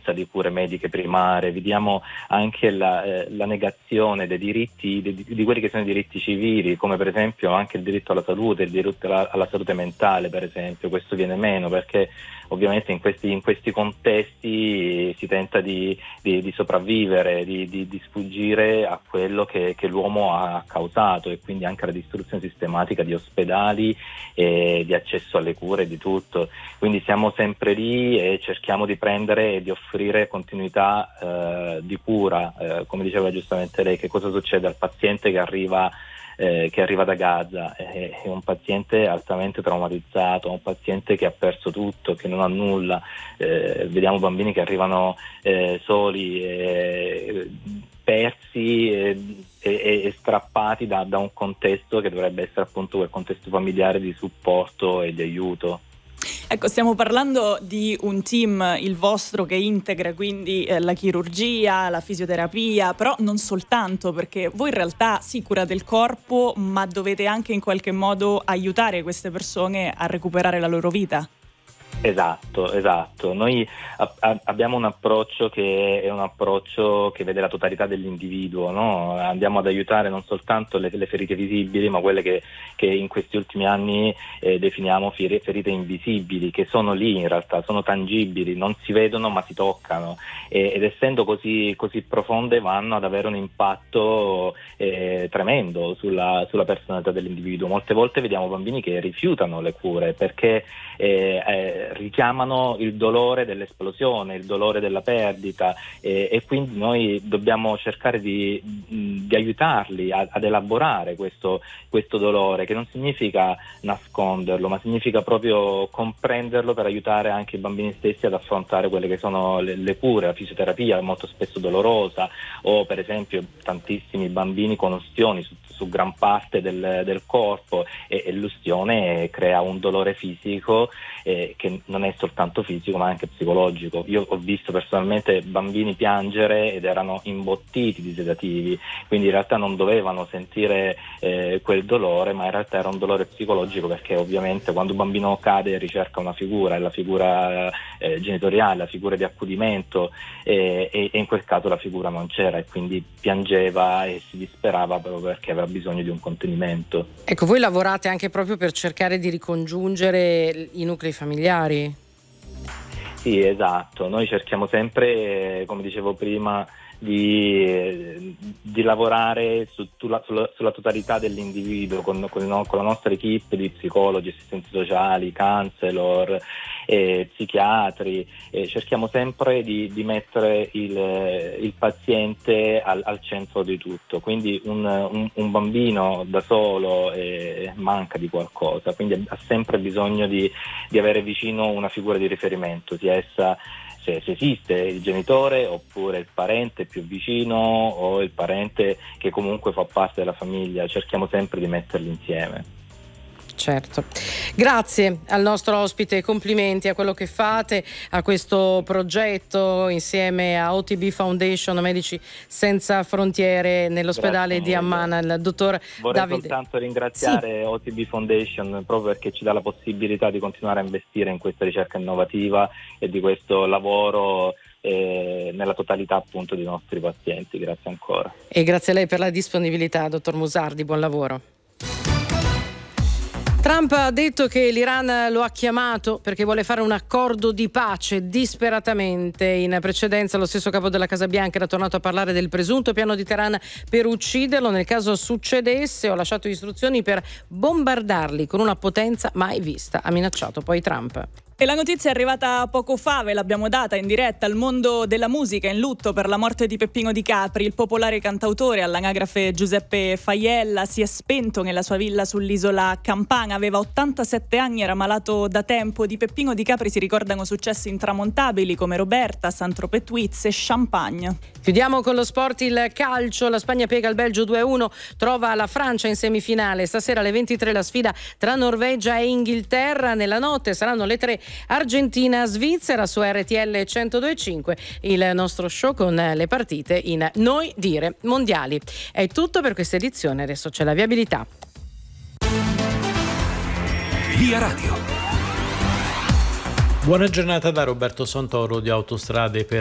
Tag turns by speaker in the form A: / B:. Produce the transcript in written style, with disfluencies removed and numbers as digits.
A: l'assenza di cure mediche primarie, vediamo anche la negazione dei diritti, di quelli che sono i diritti civili, come per esempio anche il diritto alla salute, il diritto alla salute mentale, per esempio. Questo viene meno perché ovviamente in questi contesti si tenta di sopravvivere, di sfuggire a quello che l'uomo ha causato, e quindi anche alla distruzione sistematica di ospedali e di accesso alle cure, di tutto. Quindi siamo sempre lì e cerchiamo di prendere e di offrire continuità di cura. Come diceva giustamente lei, che cosa succede al paziente che arriva da Gaza? È un paziente altamente traumatizzato, un paziente che ha perso tutto, che non ha nulla. Vediamo bambini che arrivano soli, persi e strappati da un contesto che dovrebbe essere appunto quel contesto familiare di supporto e di aiuto.
B: Ecco, stiamo parlando di un team, il vostro, che integra quindi la chirurgia, la fisioterapia, però non soltanto, perché voi in realtà sì, curate il corpo, ma dovete anche in qualche modo aiutare queste persone a recuperare la loro vita.
A: Esatto. Noi abbiamo un approccio che è un approccio che vede la totalità dell'individuo, no? Andiamo ad aiutare non soltanto le ferite visibili, ma quelle che in questi ultimi anni definiamo ferite invisibili, che sono lì in realtà, sono tangibili, non si vedono ma si toccano, ed essendo così profonde vanno ad avere un impatto tremendo sulla personalità dell'individuo. Molte volte vediamo bambini che rifiutano le cure perché richiamano il dolore dell'esplosione, il dolore della perdita, e quindi noi dobbiamo cercare di aiutarli ad elaborare questo dolore, che non significa nasconderlo, ma significa proprio comprenderlo per aiutare anche i bambini stessi ad affrontare quelle che sono le cure. La fisioterapia è molto spesso dolorosa, o per esempio tantissimi bambini con ustioni su gran parte del corpo, e l'ustione crea un dolore fisico che non è soltanto fisico ma anche psicologico. Io ho visto personalmente bambini piangere ed erano imbottiti di sedativi, quindi in realtà non dovevano sentire quel dolore, ma in realtà era un dolore psicologico, perché ovviamente quando un bambino cade ricerca una figura, è la figura genitoriale, la figura di accudimento, e in quel caso la figura non c'era, e quindi piangeva e si disperava proprio perché aveva bisogno di un contenimento.
C: Ecco, voi lavorate anche proprio per cercare di ricongiungere i nuclei familiari?
A: Sì, esatto. Noi cerchiamo sempre, come dicevo prima, di lavorare sulla totalità dell'individuo con la nostra equipe di psicologi, assistenti sociali, counselor, psichiatri. Cerchiamo sempre di mettere il paziente al centro di tutto, quindi un bambino da solo manca di qualcosa, quindi ha sempre bisogno di avere vicino una figura di riferimento, sia essa se esiste il genitore oppure il parente più vicino o il parente che comunque fa parte della famiglia. Cerchiamo sempre di metterli insieme.
C: Certo. Grazie al nostro ospite, complimenti a quello che fate, a questo progetto insieme a OTB Foundation, Medici Senza Frontiere, nell'ospedale di Amman, il dottor
A: Vorrei
C: Davide.
A: soltanto ringraziare OTB Foundation proprio perché ci dà la possibilità di continuare a investire in questa ricerca innovativa e di questo lavoro nella totalità appunto dei nostri pazienti. Grazie ancora.
C: E grazie a lei per la disponibilità, dottor Musardi, buon lavoro. Trump ha detto che l'Iran lo ha chiamato perché vuole fare un accordo di pace disperatamente. In precedenza lo stesso capo della Casa Bianca era tornato a parlare del presunto piano di Teheran per ucciderlo nel caso succedesse. Ho lasciato istruzioni per bombardarli con una potenza mai vista, ha minacciato poi Trump.
B: E la notizia è arrivata poco fa, ve l'abbiamo data in diretta. Il mondo della musica in lutto per la morte di Peppino Di Capri. Il popolare cantautore all'anagrafe Giuseppe Faiella si è spento nella sua villa sull'isola Campana. Aveva 87 anni, era malato da tempo. Di Peppino Di Capri si ricordano successi intramontabili come Roberta, Saint-Tropez Twits e Champagne.
C: Chiudiamo con lo sport, il calcio. La Spagna piega il Belgio 2-1, trova la Francia in semifinale. Stasera alle 23 la sfida tra Norvegia e Inghilterra. Nella notte saranno le 3 Argentina-Svizzera su RTL 102.5, il nostro show con le partite in Noi Dire Mondiali. È tutto per questa edizione, adesso c'è la viabilità.
D: Via Radio.
E: Buona giornata da Roberto Santoro di Autostrade per